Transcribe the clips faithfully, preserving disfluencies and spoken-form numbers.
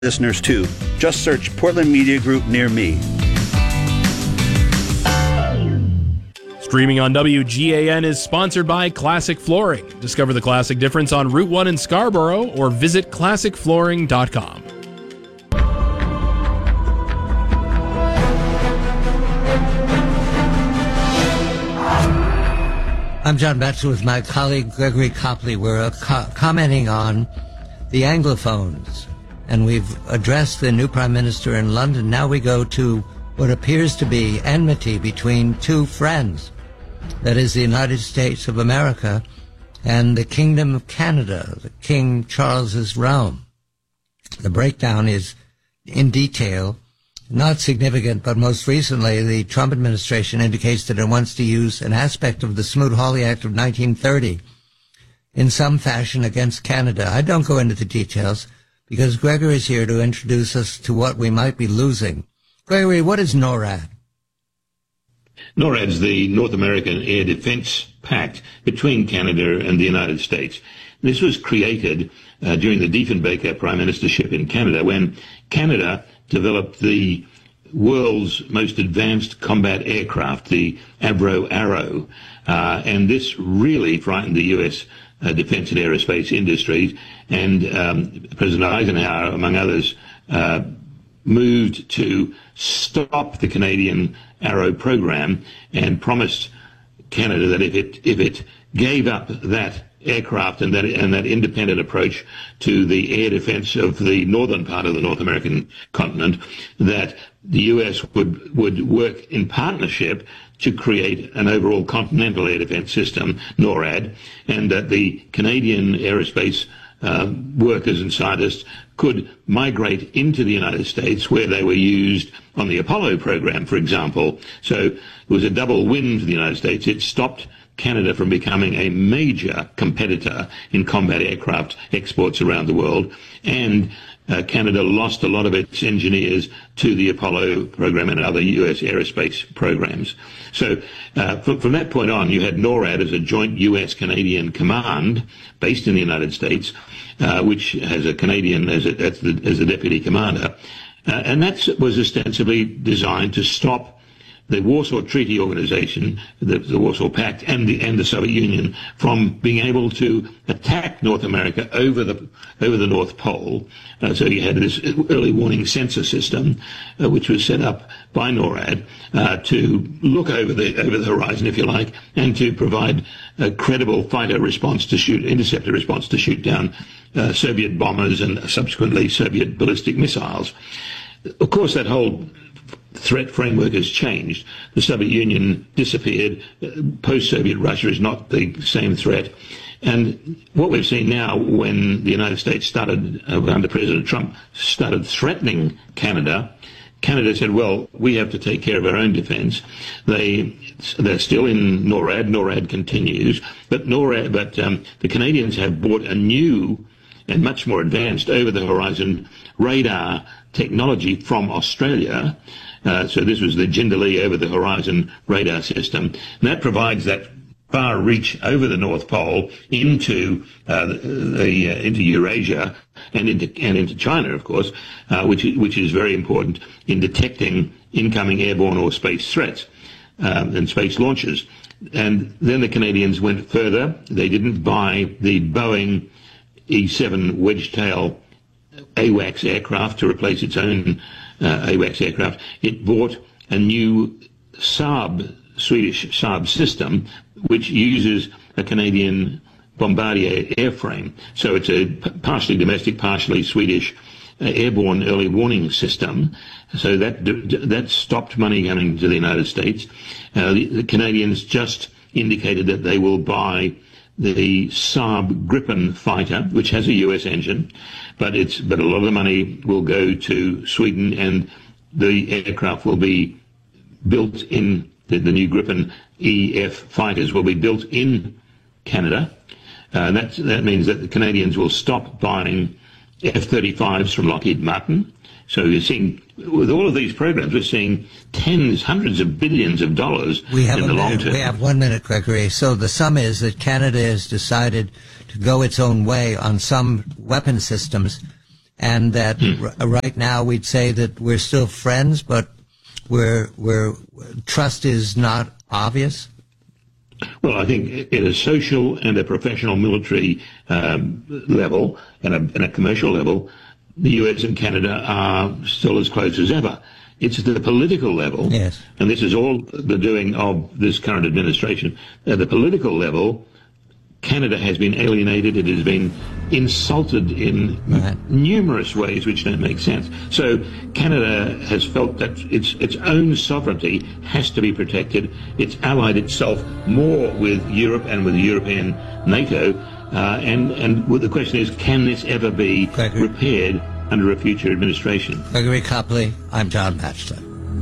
listeners too. Just search Portland Media Group near me. Streaming on W G A N is sponsored by Classic Flooring. Discover the classic difference on Route one in Scarborough or visit classic flooring dot com. I'm John Batchelor with my colleague Gregory Copley. We're uh, co- commenting on the Anglophones, and we've addressed the new Prime Minister in London. Now we go to what appears to be enmity between two friends. That is the United States of America and the Kingdom of Canada, the King Charles's realm. The breakdown is in detail, not significant, but most recently the Trump administration indicates that it wants to use an aspect of the Smoot-Hawley Act of nineteen thirty in some fashion against Canada. I don't go into the details because Gregory is here to introduce us to what we might be losing. Gregory, what is NORAD? NORAD's the North American Air Defense Pact between Canada and the United States. This was created uh, during the Diefenbaker Prime Ministership in Canada when Canada developed the world's most advanced combat aircraft, the Avro Arrow, uh, and this really frightened the U S uh, defense and aerospace industries, and um, President Eisenhower, among others, uh, moved to stop the Canadian Arrow program and promised Canada that if it if it gave up that aircraft and that and that independent approach to the air defense of the northern part of the North American continent, that the U S would would work in partnership to create an overall continental air defense system, NORAD, and that the Canadian aerospace uh, workers and scientists could migrate into the United States where they were used on the Apollo program, for example. So it was a double win for the United States. It stopped Canada from becoming a major competitor in combat aircraft exports around the world, and uh, Canada lost a lot of its engineers to the Apollo program and other U S aerospace programs. So uh, from, from that point on, you had NORAD as a joint U S Canadian command based in the United States, uh, which has a Canadian as a, as the, as the deputy commander, uh, and that was ostensibly designed to stop the Warsaw Treaty Organization, the, the Warsaw Pact, and the, and the Soviet Union from being able to attack North America over the over the North Pole. Uh, so you had this early warning sensor system, uh, which was set up by NORAD uh, to look over the over the horizon, if you like, and to provide a credible fighter response to shoot, interceptor response to shoot down uh, Soviet bombers and subsequently Soviet ballistic missiles. Of course, that whole threat framework has changed. The Soviet Union disappeared. Post-Soviet Russia is not the same threat. And what we've seen now, when the United States started, uh, under President Trump, started threatening Canada, Canada said, well, we have to take care of our own defense. They, they're still in NORAD. NORAD continues. But NORAD, but um, the Canadians have bought a new and much more advanced over-the-horizon radar technology from Australia. Uh, so this was the Jindalee over-the-horizon radar system. And that provides that far reach over the North Pole into uh, the, the uh, into Eurasia and into and into China, of course, uh, which which is very important in detecting incoming airborne or space threats um, and space launches. And then the Canadians went further. They didn't buy the Boeing E seven Wedgetail AWACS aircraft to replace its own uh, AWACS aircraft. It bought a new Saab, Swedish Saab system, which uses a Canadian Bombardier airframe. So it's a partially domestic, partially Swedish uh, airborne early warning system. So that that stopped money coming to the United States. Uh, the, the Canadians just indicated that they will buy the Saab Gripen fighter, which has a U S engine, but it's but a lot of the money will go to Sweden, and the aircraft will be built in the, the new Gripen E F fighters will be built in Canada. Uh, and that that means that the Canadians will stop buying F thirty-fives from Lockheed Martin. So you're seeing, with all of these programs, we're seeing tens, hundreds of billions of dollars we have in the long term. We have one minute, Gregory. So the sum is that Canada has decided to go its own way on some weapon systems, and that r- right now we'd say that we're still friends, but we're, we're, trust is not obvious? Well, I think at a social and a professional military um, level and a, and a commercial level, the U S and Canada are still as close as ever. It's at the political level, yes. and this is all the doing of this current administration. At the political level, Canada has been alienated. It has been insulted in right. numerous ways which don't make sense. So Canada has felt that its its own sovereignty has to be protected. It's allied itself more with Europe and with the European NATO. Uh, and, and well, the question is, can this ever be Gregory. repaired under a future administration? Gregory Copley, I'm John Batchelor.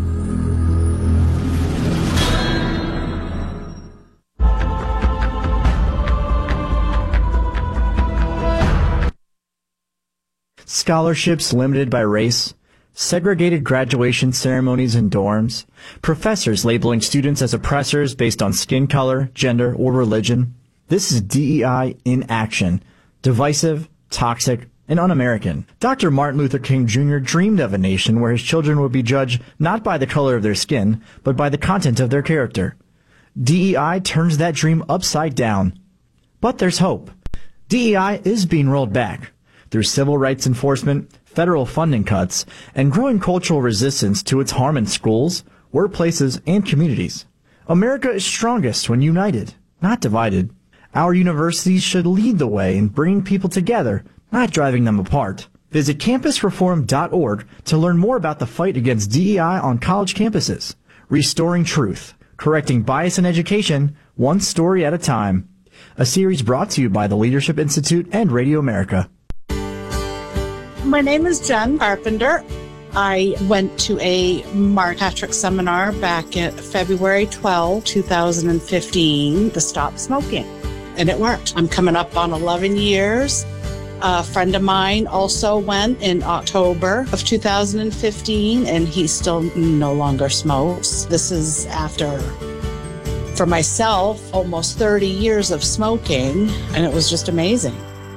Scholarships limited by race, segregated graduation ceremonies in dorms, professors labeling students as oppressors based on skin color, gender, or religion. This is D E I in action. Divisive, toxic, and un-American. Doctor Martin Luther King Junior dreamed of a nation where his children would be judged not by the color of their skin, but by the content of their character. D E I turns that dream upside down. But there's hope. D E I is being rolled back through civil rights enforcement, federal funding cuts, and growing cultural resistance to its harm in schools, workplaces, and communities. America is strongest when united, not divided. Our universities should lead the way in bringing people together, not driving them apart. Visit campus reform dot org to learn more about the fight against D E I on college campuses. Restoring truth, correcting bias in education, one story at a time. A series brought to you by the Leadership Institute and Radio America. My name is Jen Carpenter. I went to a Mark Patrick seminar back at February twelfth, two thousand fifteen, to stop smoking. And it worked. I'm coming up on eleven years. A friend of mine also went in October of two thousand fifteen, and he still no longer smokes. This is after, for myself, almost thirty years of smoking, and it was just amazing.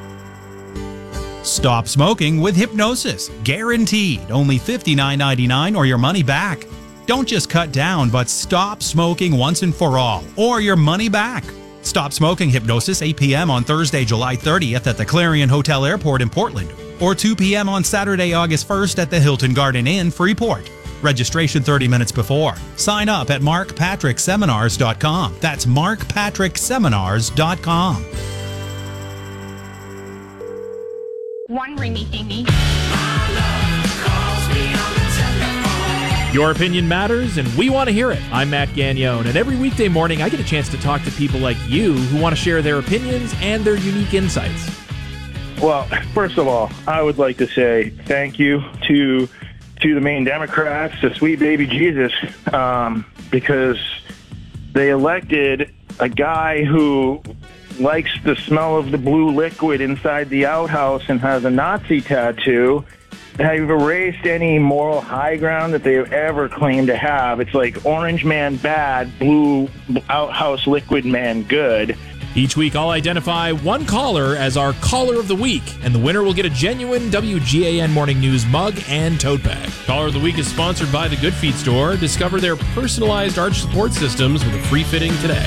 Stop smoking with hypnosis. Guaranteed. Only fifty-nine ninety-nine or your money back. Don't just cut down, but stop smoking once and for all, or your money back. Stop Smoking Hypnosis, eight p.m. on Thursday, July thirtieth at the Clarion Hotel Airport in Portland, or two p.m. on Saturday, August first at the Hilton Garden Inn, Freeport. Registration thirty minutes before. Sign up at mark patrick seminars dot com. That's mark patrick seminars dot com. One ringy dingy. Your opinion matters, and we want to hear it. I'm Matt Gagnone, and every weekday morning I get a chance to talk to people like you who want to share their opinions and their unique insights. Well, first of all, I would like to say thank you to to the Maine Democrats, to sweet baby Jesus, um, because they elected a guy who likes the smell of the blue liquid inside the outhouse and has a Nazi tattoo. Have erased any moral high ground that they've ever claimed to have. It's like orange man bad, blue outhouse liquid man good. Each week I'll identify one caller as our Caller of the Week, and the winner will get a genuine W G A N Morning News mug and tote bag. Caller of the Week is sponsored by the Good Feet Store. Discover their personalized arch support systems with a free fitting today.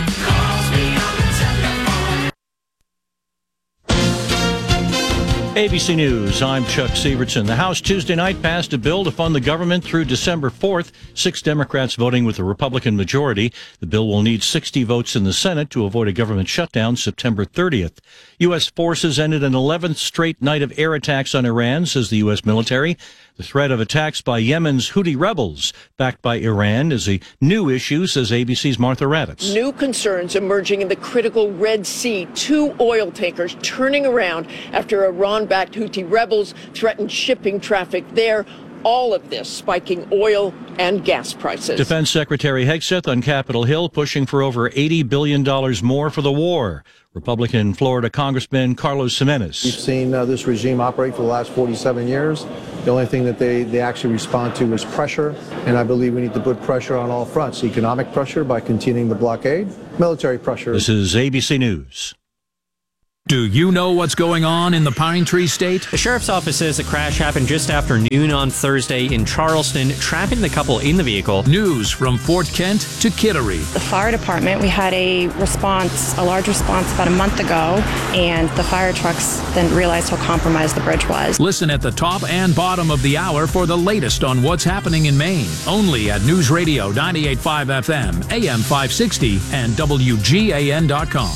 A B C News, I'm Chuck Sievertson. The House Tuesday night passed a bill to fund the government through December fourth, six Democrats voting with a Republican majority. The bill will need sixty votes in the Senate to avoid a government shutdown September thirtieth. U S forces ended an eleventh straight night of air attacks on Iran, says the U S military. The threat of attacks by Yemen's Houthi rebels, backed by Iran, is a new issue, says A B C's Martha Raddatz. New concerns emerging in the critical Red Sea. Two oil tankers turning around after Iran-backed Houthi rebels threatened shipping traffic there. All of this spiking oil and gas prices. Defense Secretary Hegseth on Capitol Hill pushing for over eighty billion dollars more for the war. Republican Florida Congressman Carlos Jimenez. We've seen uh, this regime operate for the last forty-seven years. The only thing that they, they actually respond to is pressure, and I believe we need to put pressure on all fronts. Economic pressure by continuing the blockade, military pressure. This is A B C News. Do you know what's going on in the Pine Tree State? The sheriff's office says the crash happened just after noon on Thursday in Charleston, trapping the couple in the vehicle. News from Fort Kent to Kittery. The fire department, we had a response, a large response about a month ago, and the fire trucks didn't realize how compromised the bridge was. Listen at the top and bottom of the hour for the latest on what's happening in Maine. Only at News Radio ninety-eight point five F M, A M five sixty, and W G A N dot com.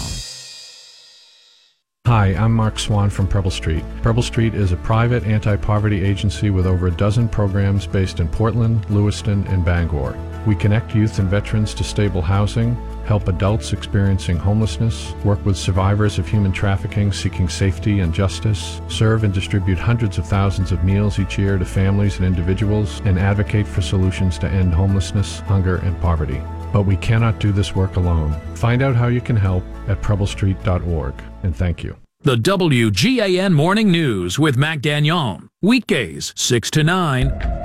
Hi, I'm Mark Swan from Preble Street. Preble Street is a private anti-poverty agency with over a dozen programs based in Portland, Lewiston, and Bangor. We connect youth and veterans to stable housing, help adults experiencing homelessness, work with survivors of human trafficking seeking safety and justice, serve and distribute hundreds of thousands of meals each year to families and individuals, and advocate for solutions to end homelessness, hunger, and poverty. But we cannot do this work alone. Find out how you can help at preble street dot org, and thank you. The W G A N Morning News with Mac Gagnon. Weekdays, six to nine.